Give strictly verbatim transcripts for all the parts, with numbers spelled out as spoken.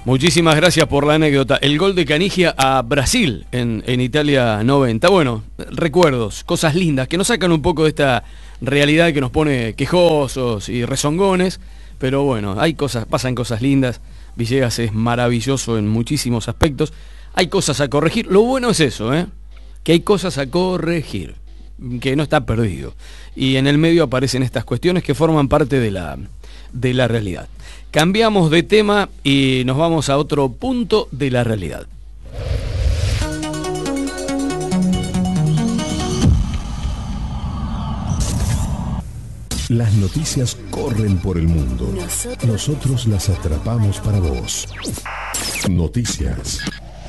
Muchísimas gracias por la anécdota. El gol de Canigia a Brasil en, en Italia noventa. Bueno, recuerdos, cosas lindas que nos sacan un poco de esta realidad que nos pone quejosos y rezongones. Pero bueno, hay cosas, pasan cosas lindas. Villegas es maravilloso en muchísimos aspectos. Hay cosas a corregir. Lo bueno es eso, ¿eh? Que hay cosas a corregir, que no está perdido. Y en el medio aparecen estas cuestiones que forman parte de la, de la realidad. Cambiamos de tema y nos vamos a otro punto de la realidad. Las noticias corren por el mundo. Nosotros las atrapamos para vos. Noticias.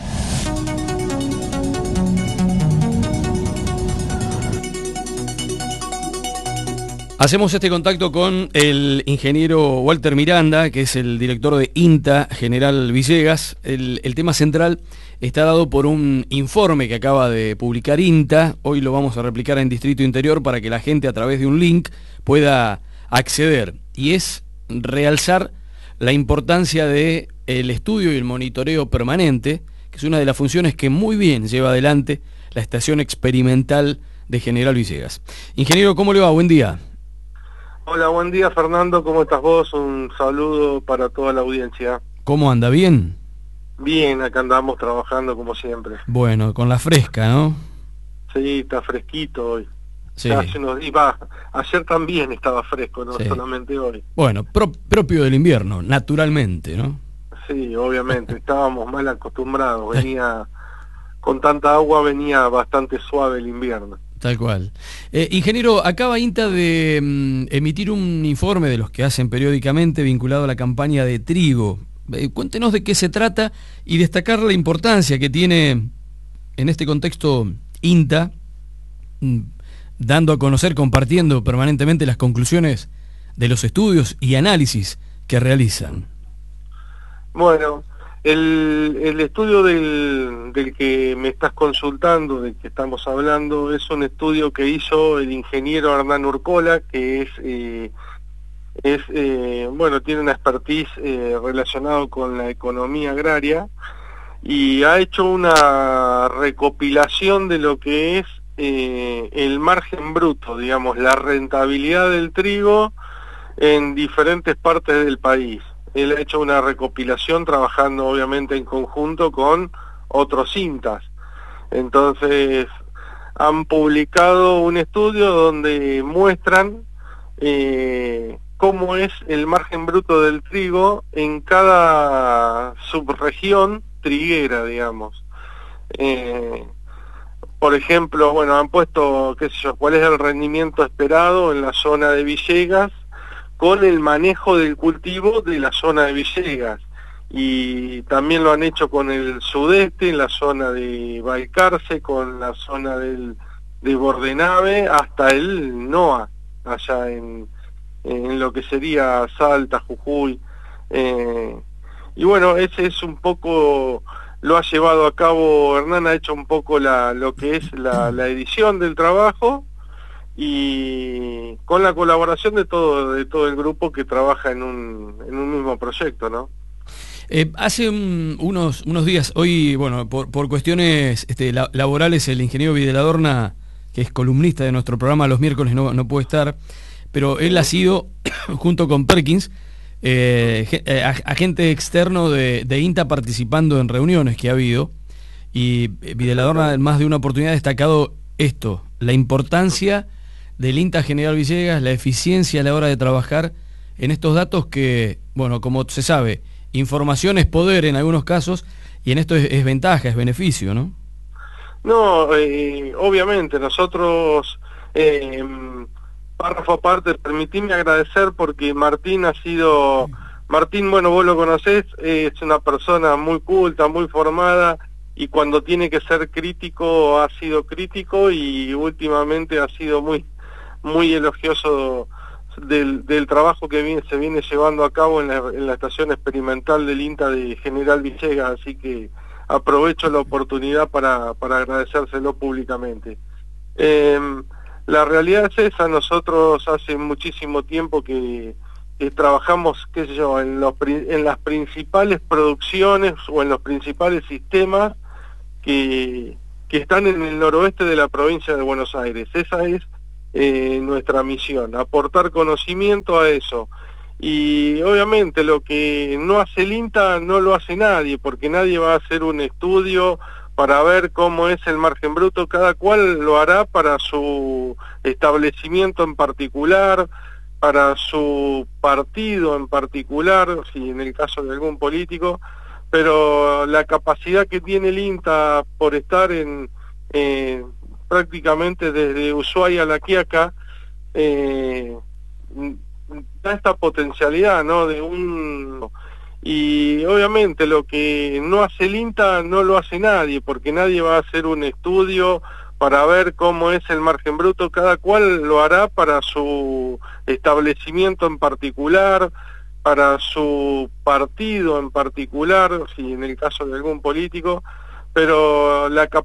Hacemos este contacto con el ingeniero Walter Miranda, que es el director de INTA, General Villegas. El, el tema central está dado por un informe que acaba de publicar INTA. Hoy lo vamos a replicar en Distrito Interior para que la gente a través de un link pueda acceder. Y es realzar la importancia del estudio y el monitoreo permanente, que es una de las funciones que muy bien lleva adelante la estación experimental de General Villegas. Ingeniero, ¿cómo le va? Buen día. Hola, buen día Fernando, ¿cómo estás vos? Un saludo para toda la audiencia. ¿Cómo anda? ¿Bien? Bien, acá andamos trabajando como siempre. Bueno, con la fresca, ¿no? Sí, está fresquito hoy. Sí. Hace unos días, va, ayer también estaba fresco, no Sí. solamente hoy. Bueno, pro- propio del invierno, naturalmente, ¿no? Sí, obviamente, estábamos mal acostumbrados, venía, con tanta agua venía bastante suave el invierno. Tal cual. Eh, ingeniero, acaba INTA de mm, emitir un informe de los que hacen periódicamente vinculado a la campaña de trigo. Eh, cuéntenos de qué se trata y destacar la importancia que tiene en este contexto INTA, mm, dando a conocer, compartiendo permanentemente las conclusiones de los estudios y análisis que realizan. Bueno, el, el estudio del, del que me estás consultando, del que estamos hablando, es un estudio que hizo el ingeniero Hernán Urcola, que es, eh, es eh, bueno, tiene una expertise eh, relacionado con la economía agraria y ha hecho una recopilación de lo que es eh, el margen bruto, digamos, la rentabilidad del trigo en diferentes partes del país. Él ha hecho una recopilación trabajando obviamente en conjunto con otros INTAs. Entonces han publicado un estudio donde muestran eh, cómo es el margen bruto del trigo en cada subregión triguera, digamos. Eh, por ejemplo, bueno, han puesto, qué sé yo, cuál es el rendimiento esperado en la zona de Villegas con el manejo del cultivo de la zona de Villegas, y también lo han hecho con el sudeste, en la zona de Balcarce, con la zona del, de Bordenave, hasta el NOA, allá en, en lo que sería Salta, Jujuy, eh, y bueno, ese es un poco, lo ha llevado a cabo, Hernán ha hecho un poco la, lo que es la, la edición del trabajo, y con la colaboración de todo de todo el grupo que trabaja en un, en un mismo proyecto, ¿no? Eh, hace un, unos, unos días, hoy, bueno, por, por cuestiones este, la, laborales, el ingeniero Videladorna, que es columnista de nuestro programa los miércoles, no, no puede estar, pero él ha sido, junto con Perkins, eh, agente externo de, de INTA participando en reuniones que ha habido, y Videladorna en más de una oportunidad ha destacado esto, la importancia del INTA General Villegas, la eficiencia a la hora de trabajar en estos datos que, bueno, como se sabe, información es poder en algunos casos, y en esto es, es ventaja, es beneficio, ¿no? No, eh, obviamente, nosotros, eh, párrafo aparte, permitime agradecer porque Martín ha sido, Martín, bueno, vos lo conocés, eh, es una persona muy culta, muy formada, y cuando tiene que ser crítico ha sido crítico, y últimamente ha sido muy muy elogioso del, del trabajo que viene, se viene llevando a cabo en la, en la estación experimental del INTA de General Villegas, así que aprovecho la oportunidad para, para agradecérselo públicamente. Eh, la realidad es esa, nosotros hace muchísimo tiempo que, que trabajamos, qué sé yo, en, los, en las principales producciones o en los principales sistemas que, que están en el noroeste de la provincia de Buenos Aires. Esa es eh, nuestra misión, aportar conocimiento a eso. Y obviamente lo que no hace el INTA no lo hace nadie, porque nadie va a hacer un estudio para ver cómo es el margen bruto, cada cual lo hará para su establecimiento en particular, para su partido en particular, si en el caso de algún político, pero la capacidad que tiene el INTA por estar en eh, prácticamente desde Ushuaia a La Quiaca, eh, da esta potencialidad, ¿no? De un... Y obviamente lo que no hace el INTA no lo hace nadie, porque nadie va a hacer un estudio para ver cómo es el margen bruto, cada cual lo hará para su establecimiento en particular, para su partido en particular, si en el caso de algún político, pero la capacidad